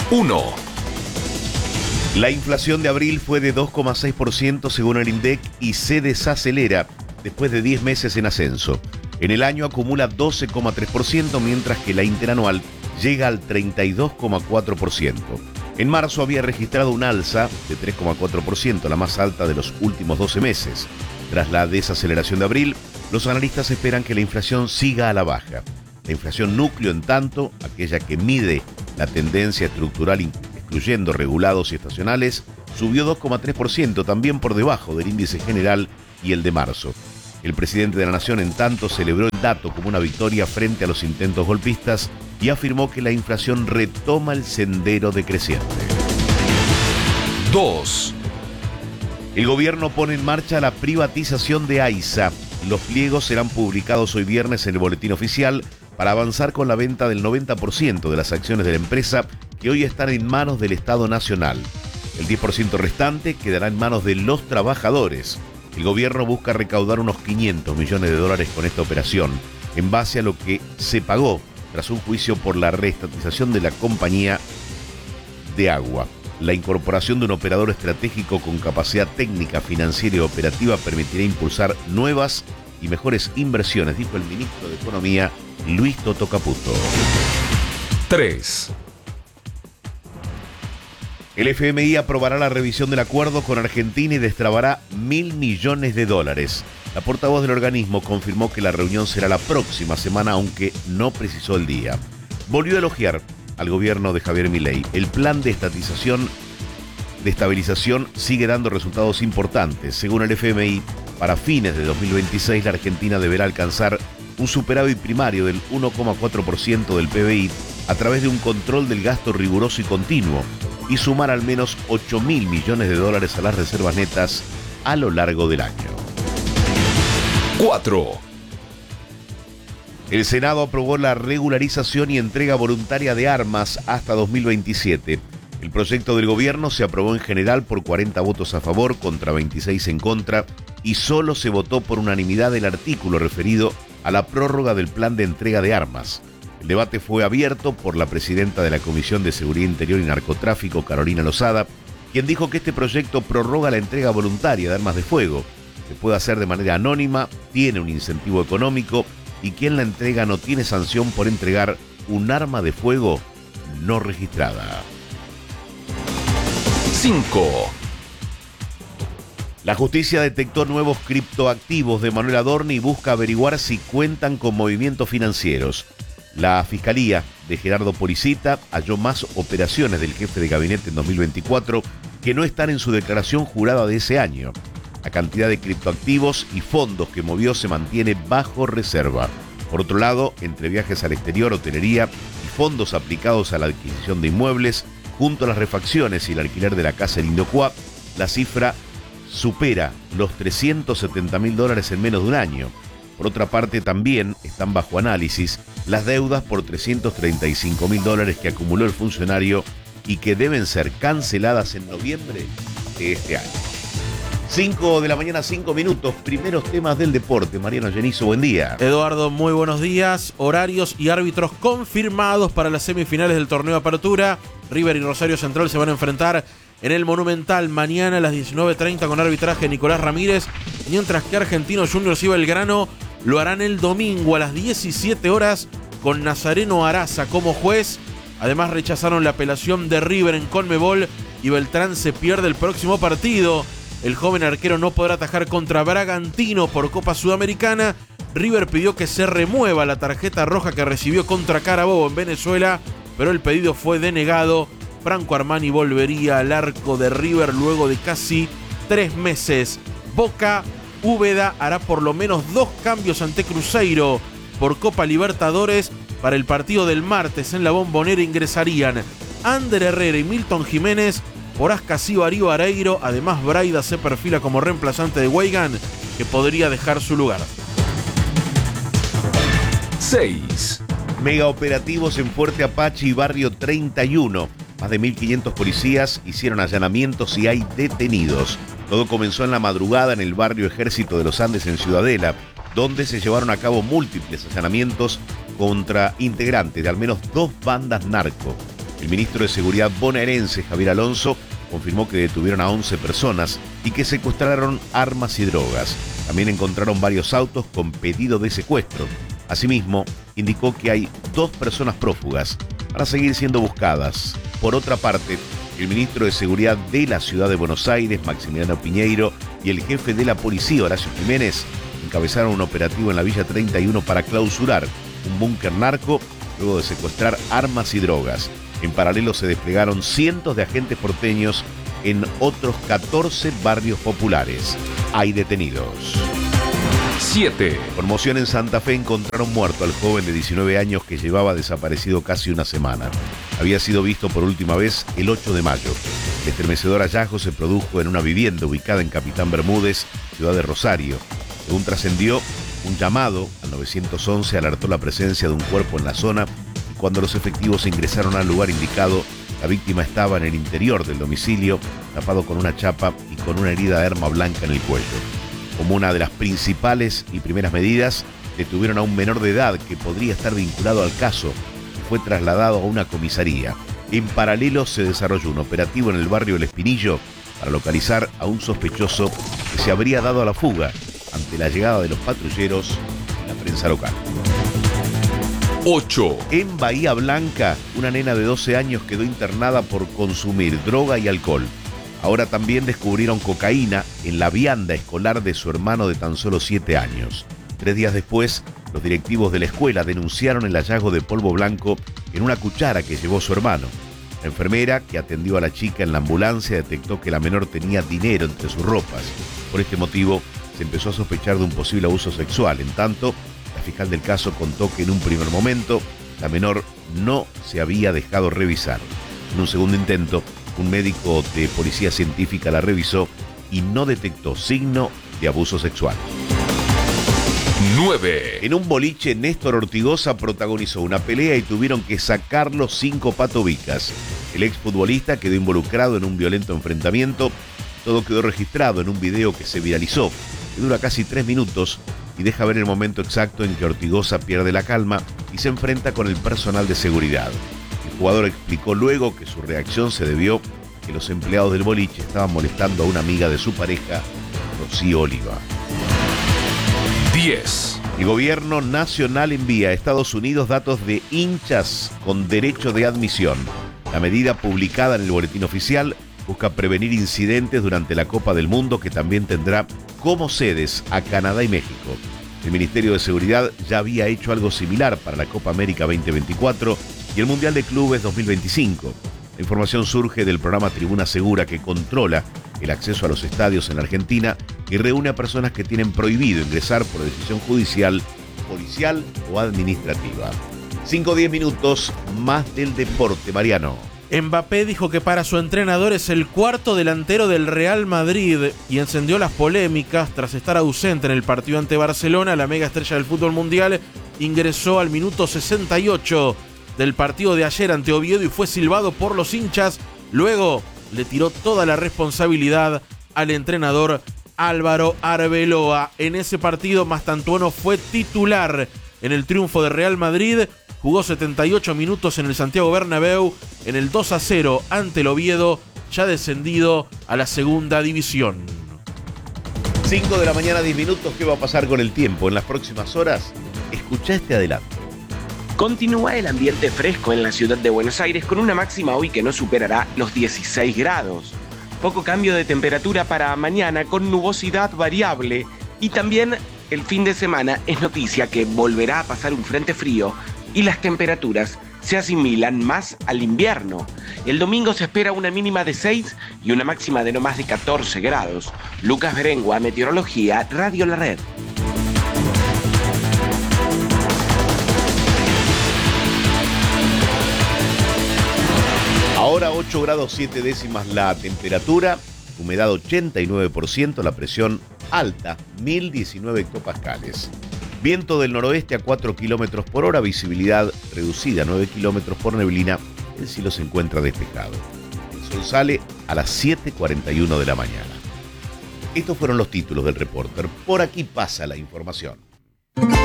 1. La inflación de abril fue de 2,6% según el INDEC y se desacelera después de 10 meses en ascenso. En el año acumula 12,3%, mientras que la interanual llega al 32,4%. En marzo había registrado un alza de 3,4%, la más alta de los últimos 12 meses. Tras la desaceleración de abril, los analistas esperan que la inflación siga a la baja. La inflación núcleo, en tanto, aquella que mide la tendencia estructural excluyendo regulados y estacionales, subió 2,3%, también por debajo del índice general y el de marzo. El presidente de la Nación, en tanto, celebró el dato como una victoria frente a los intentos golpistas y afirmó que la inflación retoma el sendero decreciente. 2. El gobierno pone en marcha la privatización de AISA. Los pliegos serán publicados hoy viernes en el boletín oficial para avanzar con la venta del 90% de las acciones de la empresa que hoy están en manos del Estado Nacional. El 10% restante quedará en manos de los trabajadores. El gobierno busca recaudar unos 500 millones de dólares con esta operación, en base a lo que se pagó tras un juicio por la reestatización de la compañía de agua. La incorporación de un operador estratégico con capacidad técnica, financiera y operativa permitirá impulsar nuevas y mejores inversiones, dijo el ministro de Economía, Luis Toto Caputo. 3. El FMI aprobará la revisión del acuerdo con Argentina y destrabará $1.000 millones. La portavoz del organismo confirmó que la reunión será la próxima semana, aunque no precisó el día. Volvió a elogiar al gobierno de Javier Milei. El plan de estabilización sigue dando resultados importantes. Según el FMI, para fines de 2026 la Argentina deberá alcanzar un superávit primario del 1,4% del PBI a través de un control del gasto riguroso y continuo y sumar al menos $8.000 millones a las reservas netas a lo largo del año. 4. El Senado aprobó la regularización y entrega voluntaria de armas hasta 2027. El proyecto del gobierno se aprobó en general por 40 votos a favor contra 26 en contra y solo se votó por unanimidad el artículo referido a la prórroga del plan de entrega de armas. El debate fue abierto por la presidenta de la Comisión de Seguridad Interior y Narcotráfico, Carolina Lozada, quien dijo que este proyecto prorroga la entrega voluntaria de armas de fuego. Se puede hacer de manera anónima, tiene un incentivo económico y quien la entrega no tiene sanción por entregar un arma de fuego no registrada. 5. La justicia detectó nuevos criptoactivos de Manuel Adorni y busca averiguar si cuentan con movimientos financieros. La Fiscalía de Gerardo Policita halló más operaciones del jefe de gabinete en 2024 que no están en su declaración jurada de ese año. La cantidad de criptoactivos y fondos que movió se mantiene bajo reserva. Por otro lado, entre viajes al exterior, hotelería y fondos aplicados a la adquisición de inmuebles, junto a las refacciones y el alquiler de la casa en Indocuá, la cifra supera los $370.000 en menos de un año. Por otra parte, también están bajo análisis las deudas por $335.000 que acumuló el funcionario y que deben ser canceladas en noviembre de este año. 5 de la mañana, 5 minutos, primeros temas del deporte. Mariano Genizo, buen día. Eduardo, muy buenos días. Horarios y árbitros confirmados para las semifinales del torneo Apertura. River y Rosario Central se van a enfrentar en el Monumental mañana a las 19:30 con arbitraje Nicolás Ramírez, mientras que Argentinos Juniors y Belgrano lo harán el domingo a las 17 horas con Nazareno Araza como juez. Además rechazaron la apelación de River en Conmebol y Beltrán se pierde el próximo partido. El joven arquero no podrá atajar contra Bragantino por Copa Sudamericana. River pidió que se remueva la tarjeta roja que recibió contra Carabobo en Venezuela, pero el pedido fue denegado. Franco Armani volvería al arco de River luego de casi 3 meses. Boca, Úbeda hará por lo menos 2 cambios ante Cruzeiro por Copa Libertadores. Para el partido del martes en la Bombonera ingresarían Ander Herrera y Milton Jiménez. Por Ascasí Darío Areiro, además Braida se perfila como reemplazante de Weigan, que podría dejar su lugar. 6. Mega operativos en Fuerte Apache y Barrio 31. Más de 1.500 policías hicieron allanamientos y hay detenidos. Todo comenzó en la madrugada en el barrio Ejército de los Andes en Ciudadela, donde se llevaron a cabo múltiples allanamientos contra integrantes de al menos 2 bandas narco. El ministro de Seguridad bonaerense, Javier Alonso, confirmó que detuvieron a 11 personas y que secuestraron armas y drogas. También encontraron varios autos con pedido de secuestro. Asimismo, indicó que hay 2 personas prófugas para seguir siendo buscadas. Por otra parte, el ministro de Seguridad de la Ciudad de Buenos Aires, Maximiliano Piñeiro, y el jefe de la policía, Horacio Jiménez, encabezaron un operativo en la Villa 31 para clausurar un búnker narco luego de secuestrar armas y drogas. En paralelo se desplegaron cientos de agentes porteños en otros 14 barrios populares. Hay detenidos. 7. Conmoción en Santa Fe, encontraron muerto al joven de 19 años que llevaba desaparecido casi una semana. Había sido visto por última vez el 8 de mayo. El estremecedor hallazgo se produjo en una vivienda ubicada en Capitán Bermúdez, ciudad de Rosario. Según trascendió, un llamado al 911 alertó la presencia de un cuerpo en la zona y cuando los efectivos ingresaron al lugar indicado, la víctima estaba en el interior del domicilio, tapado con una chapa y con una herida de arma blanca en el cuello. Como una de las principales y primeras medidas, detuvieron a un menor de edad que podría estar vinculado al caso y fue trasladado a una comisaría. En paralelo se desarrolló un operativo en el barrio El Espinillo para localizar a un sospechoso que se habría dado a la fuga ante la llegada de los patrulleros y la prensa local. 8. En Bahía Blanca, una nena de 12 años quedó internada por consumir droga y alcohol. Ahora también descubrieron cocaína en la vianda escolar de su hermano de tan solo 7 años. 3 días después, los directivos de la escuela denunciaron el hallazgo de polvo blanco en una cuchara que llevó su hermano. La enfermera que atendió a la chica en la ambulancia detectó que la menor tenía dinero entre sus ropas. Por este motivo, se empezó a sospechar de un posible abuso sexual. En tanto, la fiscal del caso contó que en un primer momento, la menor no se había dejado revisar. En un segundo intento, un médico de policía científica la revisó y no detectó signo de abuso sexual. 9. En un boliche, Néstor Ortigosa protagonizó una pelea y tuvieron que sacarlo 5 patobicas. El exfutbolista quedó involucrado en un violento enfrentamiento. Todo quedó registrado en un video que se viralizó, que dura casi 3 minutos y deja ver el momento exacto en que Ortigosa pierde la calma y se enfrenta con el personal de seguridad. El jugador explicó luego que su reacción se debió a que los empleados del boliche estaban molestando a una amiga de su pareja, Rocío Oliva. 10. El gobierno nacional envía a Estados Unidos datos de hinchas con derecho de admisión. La medida publicada en el boletín oficial busca prevenir incidentes durante la Copa del Mundo, que también tendrá como sedes a Canadá y México. El Ministerio de Seguridad ya había hecho algo similar para la Copa América 2024 y el Mundial de Clubes 2025. La información surge del programa Tribuna Segura, que controla el acceso a los estadios en la Argentina y reúne a personas que tienen prohibido ingresar por decisión judicial, policial o administrativa. 5-10 minutos más del deporte, Mariano. Mbappé dijo que para su entrenador es el cuarto delantero del Real Madrid y encendió las polémicas tras estar ausente en el partido ante Barcelona. La mega estrella del fútbol mundial ingresó al minuto 68 del partido de ayer ante Oviedo y fue silbado por los hinchas. Luego le tiró toda la responsabilidad al entrenador Álvaro Arbeloa. En ese partido, Mastantuono fue titular en el triunfo de Real Madrid. Jugó 78 minutos en el Santiago Bernabéu en el 2-0 ante el Oviedo, ya descendido a la segunda división. 5 de la mañana, 10 minutos. ¿Qué va a pasar con el tiempo en las próximas horas? Escuchá este adelanto. Continúa el ambiente fresco en la ciudad de Buenos Aires con una máxima hoy que no superará los 16 grados. Poco cambio de temperatura para mañana con nubosidad variable y también el fin de semana es noticia que volverá a pasar un frente frío y las temperaturas se asimilan más al invierno. El domingo se espera una mínima de 6 y una máxima de no más de 14 grados. Lucas Berengua, Meteorología, Radio La Red. Ahora 8 grados 7 décimas la temperatura, humedad 89%, la presión alta, 1019 hectopascales. Viento del noroeste a 4 kilómetros por hora, visibilidad reducida a 9 kilómetros por neblina, el cielo se encuentra despejado. El sol sale a las 7:41 de la mañana. Estos fueron los títulos del Reporter. Por aquí pasa la información.